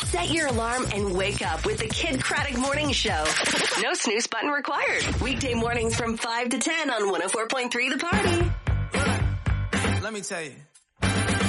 Set your alarm and wake up with the Kid Craddock Morning Show. No snooze button required. Weekday mornings from 5 to 10 on 104.3 The Party. Let me tell you.